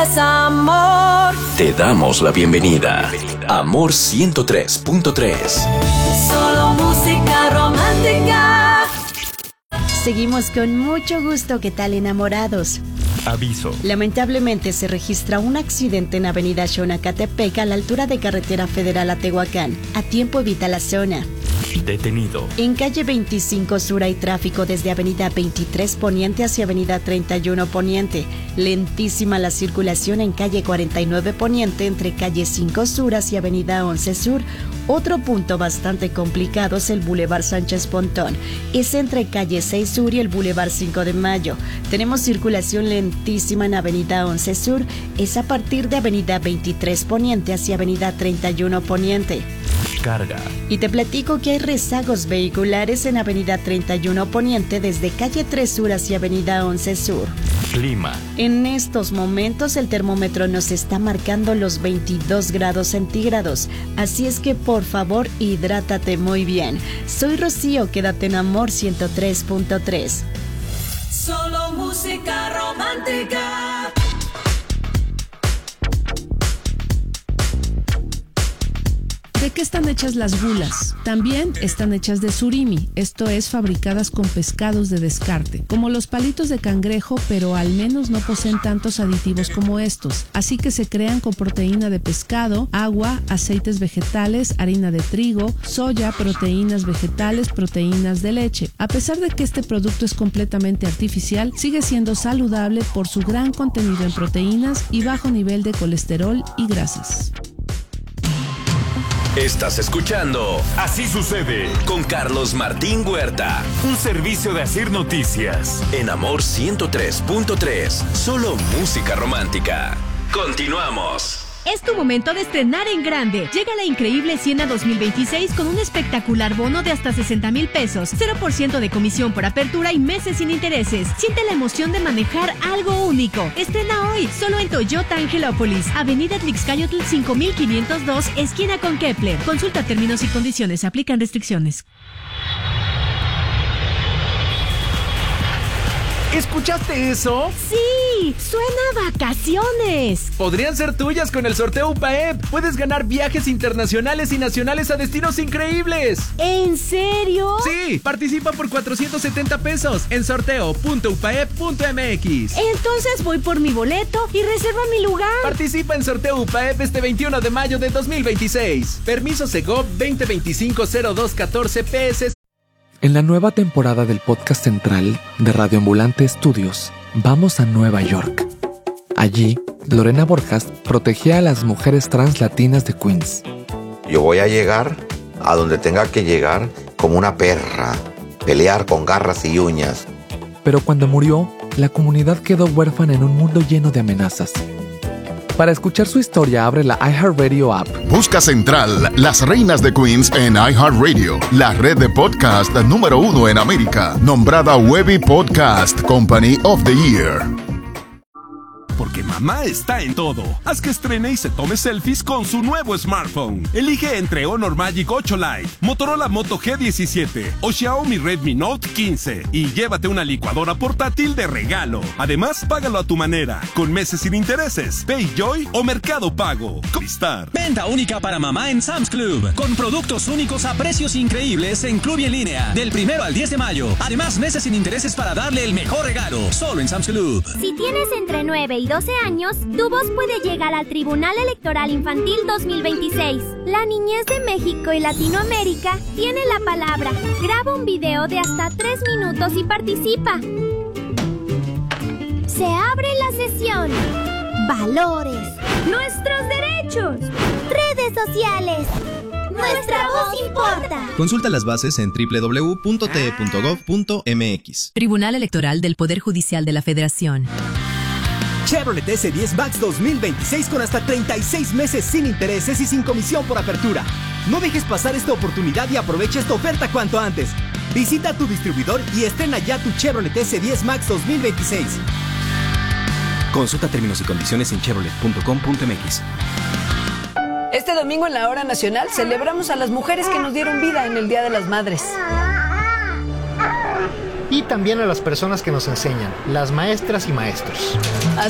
Amor. Te damos la bienvenida. Amor 103.3. Solo música romántica. Seguimos con mucho gusto. ¿Qué tal, enamorados? Aviso. Lamentablemente se registra un accidente en Avenida Xonacatepec a la altura de Carretera Federal a Tehuacán. A tiempo evita la zona. Detenido. En calle 25 Sur hay tráfico desde Avenida 23 Poniente hacia Avenida 31 Poniente. Lentísima la circulación en calle 49 Poniente entre calle 5 Sur hacia Avenida 11 Sur. Otro punto bastante complicado es el Boulevard Sánchez Pontón. Es entre calle 6 Sur y el Boulevard 5 de Mayo. Tenemos circulación lentísima en Avenida 11 Sur. Es a partir de Avenida 23 Poniente hacia Avenida 31 Poniente. Carga. Y te platico que hay rezagos vehiculares en Avenida 31 Poniente desde calle 3 Sur hacia Avenida 11 Sur. Clima. En estos momentos el termómetro nos está marcando los 22 grados centígrados, así es que por favor hidrátate muy bien. Soy Rocío, quédate en Amor 103.3. Solo música romántica. ¿De qué están hechas las gulas? También están hechas de surimi, esto es, fabricadas con pescados de descarte, como los palitos de cangrejo, pero al menos no poseen tantos aditivos como estos, así que se crean con proteína de pescado, agua, aceites vegetales, harina de trigo, soya, proteínas vegetales, proteínas de leche. A pesar de que este producto es completamente artificial, sigue siendo saludable por su gran contenido en proteínas y bajo nivel de colesterol y grasas. Estás escuchando Así sucede con Carlos Martín Huerta un servicio de Asir Noticias. en Amor 103.3. Solo música romántica. Continuamos. Es tu momento de estrenar en grande. Llega la increíble Siena 2026 con un espectacular bono de hasta 60,000 pesos, 0% de comisión por apertura y meses sin intereses. Siente la emoción de manejar algo único. Estrena hoy, solo en Toyota Angelópolis, Avenida Tlaxcayotl 5502, esquina con Kepler. Consulta términos y condiciones, aplican restricciones. ¿Escuchaste eso? ¡Sí! ¡Suena a vacaciones! Podrían ser tuyas con el sorteo UPAEP. Puedes ganar viajes internacionales y nacionales a destinos increíbles. ¿En serio? Sí, participa por 470 pesos en sorteo.upaep.mx. Entonces voy por mi boleto y reservo mi lugar. Participa en sorteo UPAEP este 21 de mayo de 2026. Permiso Segov 2025-0214 PS. En la nueva temporada del podcast central de Radio Ambulante Estudios, vamos a Nueva York. Allí, Lorena Borjas protegía a las mujeres trans latinas de Queens. Yo voy a llegar a donde tenga que llegar como una perra, pelear con garras y uñas. Pero cuando murió, la comunidad quedó huérfana en un mundo lleno de amenazas. Para escuchar su historia, abre la iHeartRadio app. Busca Central, las reinas de Queens en iHeartRadio, la red de podcast número 1 en América, nombrada Webby Podcast Company of the Year. Porque mamá está en todo. Haz que estrene y se tome selfies con su nuevo smartphone. Elige entre Honor Magic 8 Lite, Motorola Moto G17 o Xiaomi Redmi Note 15 y llévate una licuadora portátil de regalo. Además, págalo a tu manera, con meses sin intereses, PayJoy o Mercado Pago. Covistar. Venta única para mamá en Sam's Club, con productos únicos a precios increíbles en Club y en línea, del 1 al 10 de mayo. Además, meses sin intereses para darle el mejor regalo, solo en Sam's Club. Si tienes entre 9 y 12 años, tu voz puede llegar al Tribunal Electoral Infantil 2026. La niñez de México y Latinoamérica tiene la palabra. Graba un video de hasta 3 minutos y participa. Se abre la sesión. Valores. Nuestros derechos. Redes sociales. Nuestra voz importa. Consulta las bases en www.te.gov.mx. Tribunal Electoral del Poder Judicial de la Federación. Chevrolet S10 Max 2026 con hasta 36 meses sin intereses y sin comisión por apertura. No dejes pasar esta oportunidad y aprovecha esta oferta cuanto antes. Visita tu distribuidor y estrena ya tu Chevrolet S10 Max 2026. Consulta términos y condiciones en chevrolet.com.mx. Este domingo en la Hora Nacional celebramos a las mujeres que nos dieron vida en el Día de las Madres. Y también a las personas que nos enseñan, las maestras y maestros.